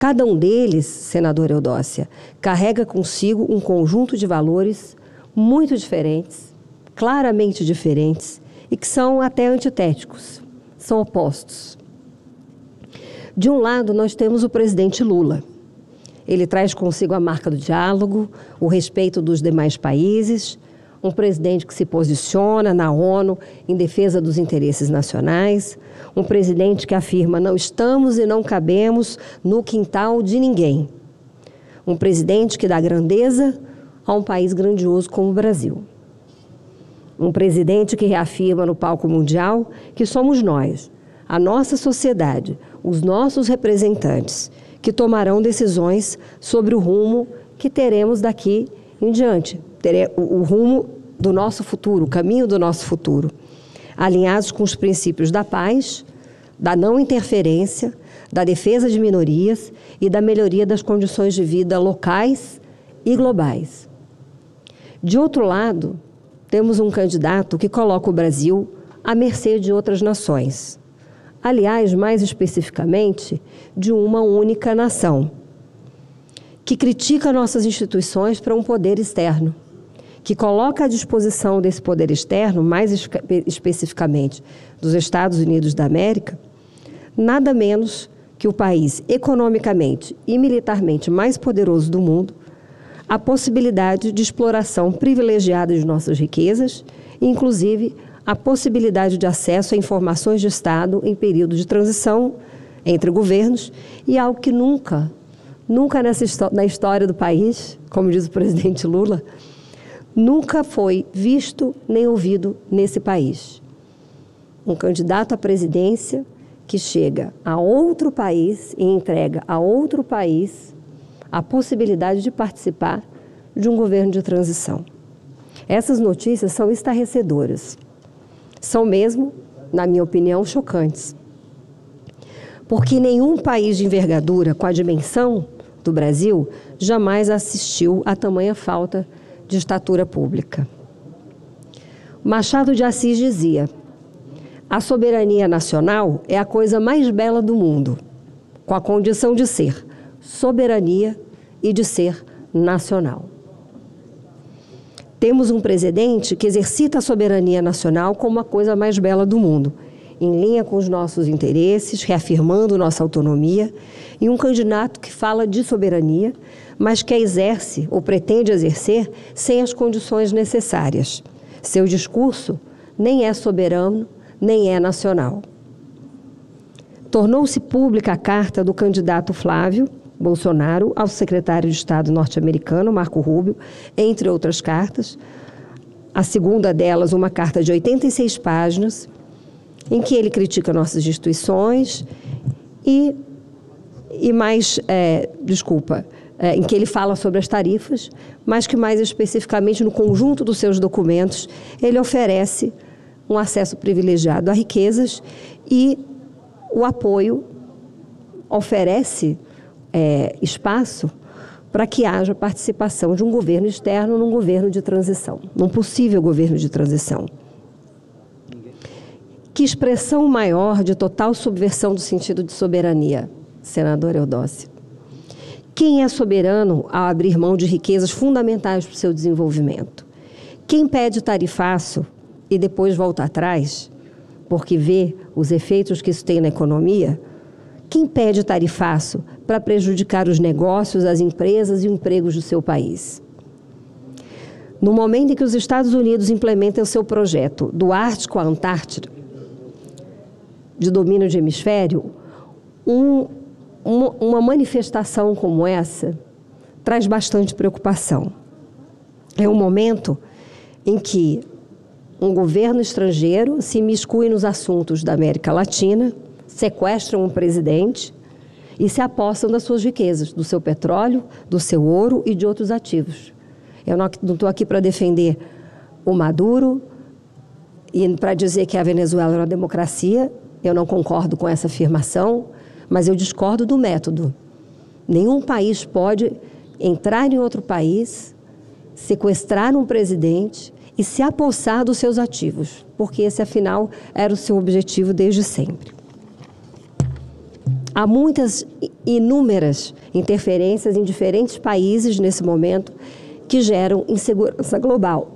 Cada um deles, senadora Eudócia, carrega consigo um conjunto de valores muito diferentes, claramente diferentes, e que são até antitéticos, são opostos. De um lado, nós temos o presidente Lula. Ele traz consigo a marca do diálogo, o respeito dos demais países, um presidente que se posiciona na ONU em defesa dos interesses nacionais, um presidente que afirma: não estamos e não cabemos no quintal de ninguém. Um presidente que dá grandeza a um país grandioso como o Brasil. Um presidente que reafirma no palco mundial que somos nós, a nossa sociedade, os nossos representantes, que tomarão decisões sobre o rumo que teremos daqui em diante, o rumo do nosso futuro, o caminho do nosso futuro, alinhados com os princípios da paz, da não interferência, da defesa de minorias e da melhoria das condições de vida locais e globais. De outro lado, temos um candidato que coloca o Brasil à mercê de outras nações. Aliás, mais especificamente, de uma única nação, que critica nossas instituições para um poder externo, que coloca à disposição desse poder externo, mais especificamente dos Estados Unidos da América, nada menos que o país economicamente e militarmente mais poderoso do mundo, a possibilidade de exploração privilegiada de nossas riquezas, inclusive a possibilidade de acesso a informações de Estado em período de transição entre governos, e algo que nunca na história do país, como diz o presidente Lula, nunca foi visto nem ouvido nesse país. Um candidato à presidência que chega a outro país e entrega a outro país a possibilidade de participar de um governo de transição. Essas notícias são estarrecedoras. São mesmo, na minha opinião, chocantes. Porque nenhum país de envergadura com a dimensão do Brasil jamais assistiu a tamanha falta de estatura pública. Machado de Assis dizia: a soberania nacional é a coisa mais bela do mundo, com a condição de ser soberania e de ser nacional. Temos um presidente que exercita a soberania nacional como a coisa mais bela do mundo, em linha com os nossos interesses, reafirmando nossa autonomia, e um candidato que fala de soberania, mas que a exerce ou pretende exercer sem as condições necessárias. Seu discurso nem é soberano, nem é nacional. Tornou-se pública a carta do candidato Flávio Bolsonaro ao secretário de Estado norte-americano, Marco Rubio, entre outras cartas. A segunda delas, uma carta de 86 páginas, em que ele critica nossas instituições em que ele fala sobre as tarifas, mas que mais especificamente no conjunto dos seus documentos ele oferece um acesso privilegiado a riquezas e o apoio, oferece espaço para que haja participação de um governo externo num governo de transição, num possível governo de transição. Que expressão maior de total subversão do sentido de soberania, senadora Eudócia? Quem é soberano ao abrir mão de riquezas fundamentais para o seu desenvolvimento? Quem pede tarifaço e depois volta atrás, porque vê os efeitos que isso tem na economia? Quem pede tarifaço para prejudicar os negócios, as empresas e os empregos do seu país? No momento em que os Estados Unidos implementam o seu projeto do Ártico à Antártida, de domínio de hemisfério, uma manifestação como essa traz bastante preocupação. É um momento em que um governo estrangeiro se imiscui nos assuntos da América Latina, sequestram um presidente e se apossam das suas riquezas, do seu petróleo, do seu ouro e de outros ativos. Eu não estou aqui para defender o Maduro e para dizer que a Venezuela é uma democracia. Eu não concordo com essa afirmação, mas eu discordo do método. Nenhum país pode entrar em outro país, sequestrar um presidente e se apossar dos seus ativos, porque esse, afinal, era o seu objetivo desde sempre. Há muitas, inúmeras interferências em diferentes países nesse momento que geram insegurança global.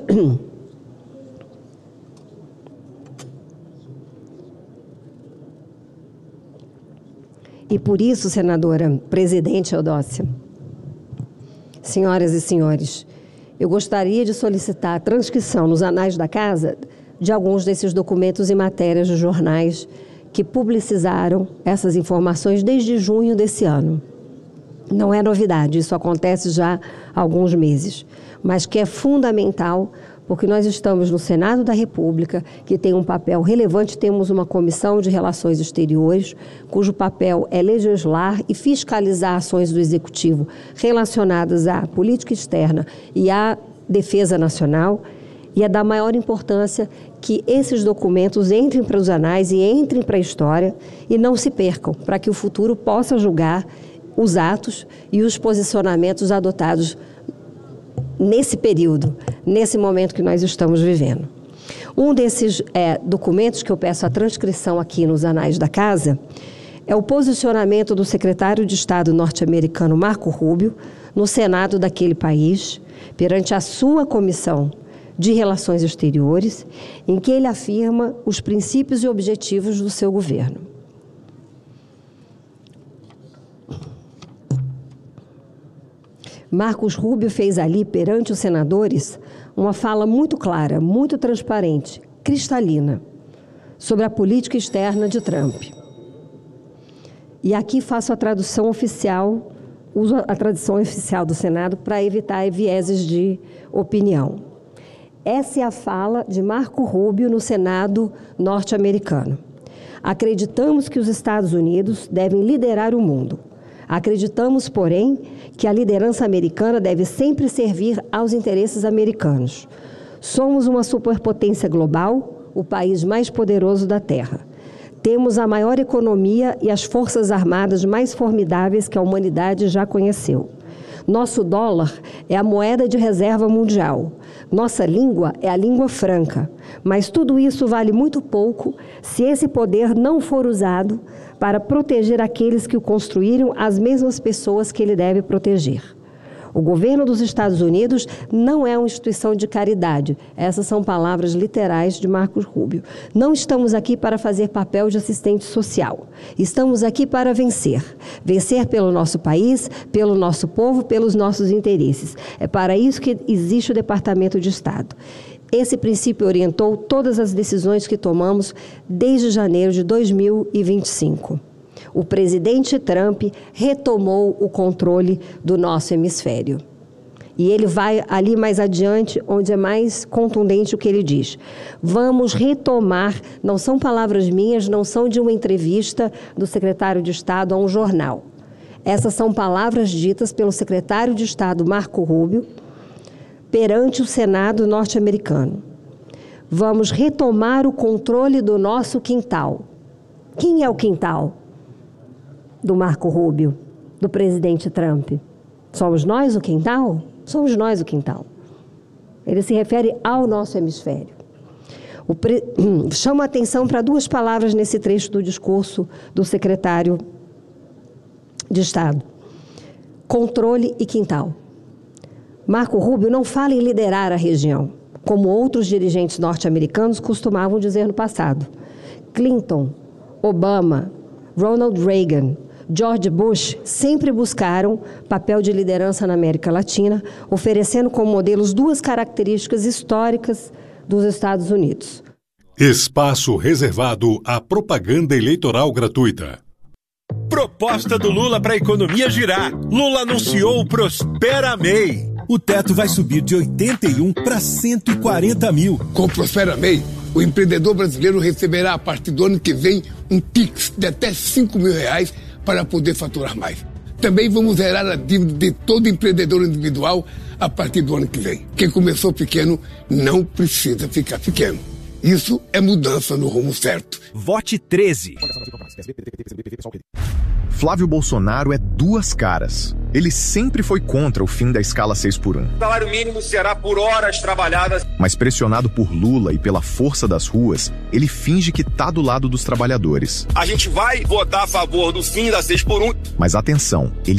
E por isso, senadora, presidente Eudócia, senhoras e senhores, eu gostaria de solicitar a transcrição nos anais da Casa de alguns desses documentos e matérias de jornais que publicizaram essas informações desde junho desse ano. Não é novidade, isso acontece já há alguns meses, mas que é fundamental porque nós estamos no Senado da República, que tem um papel relevante, temos uma comissão de relações exteriores, cujo papel é legislar e fiscalizar ações do Executivo relacionadas à política externa e à defesa nacional, e é da maior importância que esses documentos entrem para os anais e entrem para a história e não se percam, para que o futuro possa julgar os atos e os posicionamentos adotados nesse período, nesse momento que nós estamos vivendo. Um desses documentos que eu peço a transcrição aqui nos anais da Casa é o posicionamento do secretário de Estado norte-americano Marco Rubio no Senado daquele país, perante a sua Comissão de Relações Exteriores, em que ele afirma os princípios e objetivos do seu governo. Marcos Rubio fez ali, perante os senadores, uma fala muito clara, muito transparente, cristalina, sobre a política externa de Trump. E aqui faço a tradução oficial, uso a tradução oficial do Senado para evitar vieses de opinião. Essa é a fala de Marco Rubio no Senado norte-americano. Acreditamos que os Estados Unidos devem liderar o mundo. Acreditamos, porém, que a liderança americana deve sempre servir aos interesses americanos. Somos uma superpotência global, o país mais poderoso da Terra. Temos a maior economia e as forças armadas mais formidáveis que a humanidade já conheceu. Nosso dólar é a moeda de reserva mundial. Nossa língua é a língua franca. Mas tudo isso vale muito pouco se esse poder não for usado para proteger aqueles que o construíram, as mesmas pessoas que ele deve proteger. O governo dos Estados Unidos não é uma instituição de caridade. Essas são palavras literais de Marcos Rubio. Não estamos aqui para fazer papel de assistente social. Estamos aqui para vencer. Vencer pelo nosso país, pelo nosso povo, pelos nossos interesses. É para isso que existe o Departamento de Estado. Esse princípio orientou todas as decisões que tomamos desde janeiro de 2025. O presidente Trump retomou o controle do nosso hemisfério. E ele vai ali mais adiante, onde é mais contundente o que ele diz. Vamos retomar, não são palavras minhas, não são de uma entrevista do secretário de Estado a um jornal. Essas são palavras ditas pelo secretário de Estado Marco Rubio perante o Senado norte-americano. Vamos retomar o controle do nosso quintal. Quem é o quintal do Marco Rubio, do presidente Trump? Somos nós o quintal? Somos nós o quintal. Ele se refere ao nosso hemisfério. Chamo a atenção para duas palavras nesse trecho do discurso do secretário de Estado: controle e quintal. Marco Rubio não fala em liderar a região, como outros dirigentes norte-americanos costumavam dizer no passado. Clinton, Obama, Ronald Reagan, George Bush sempre buscaram papel de liderança na América Latina, oferecendo como modelos duas características históricas dos Estados Unidos. Espaço reservado à propaganda eleitoral gratuita. Proposta do Lula para a economia girar. Lula anunciou o Prospera MEI. O teto vai subir de 81 para 140 mil. Com o Prospera MEI, o empreendedor brasileiro receberá a partir do ano que vem um Pix de até R$5.000 para poder faturar mais. Também vamos zerar a dívida de todo empreendedor individual a partir do ano que vem. Quem começou pequeno não precisa ficar pequeno. Isso é mudança no rumo certo. Vote 13. Flávio Bolsonaro é duas caras. Ele sempre foi contra o fim da escala 6x1. O salário mínimo será por horas trabalhadas. Mas pressionado por Lula e pela força das ruas, ele finge que tá do lado dos trabalhadores. A gente vai votar a favor do fim da 6x1. Mas atenção, ele